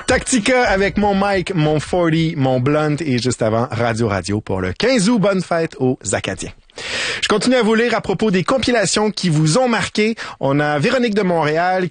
Tactica avec mon mic, mon 40, mon blunt et juste avant Radio pour le 15 août. Bonne fête aux Acadiens. Je continue à vous lire à propos des compilations qui vous ont marqué. On a Véronique de Montréal